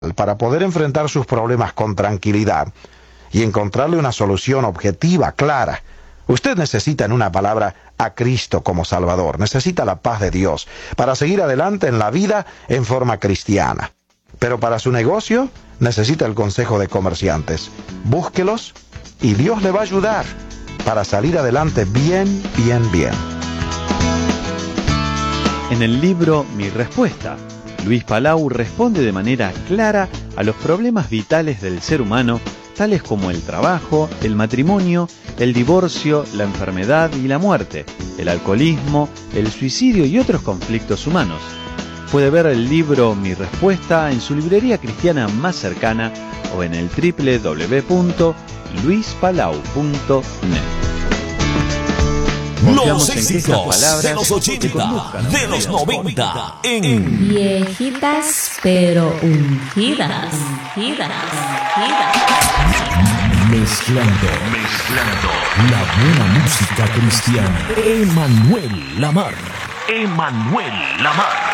para poder enfrentar sus problemas con tranquilidad y encontrarle una solución objetiva, clara. Usted necesita, en una palabra, a Cristo como Salvador. Necesita la paz de Dios para seguir adelante en la vida en forma cristiana. Pero para su negocio necesita el consejo de comerciantes. Búsquelos y Dios le va a ayudar para salir adelante bien. En el libro Mi Respuesta, Luis Palau responde de manera clara a los problemas vitales del ser humano, tales como el trabajo, el matrimonio, el divorcio, la enfermedad y la muerte, el alcoholismo, el suicidio y otros conflictos humanos. Puede ver el libro Mi Respuesta en su librería cristiana más cercana o en el www.luispalau.net. Los éxitos de los 80, de los 90, en Viejitas pero ungidas. Mezclando la buena música cristiana. Emanuel Lamar.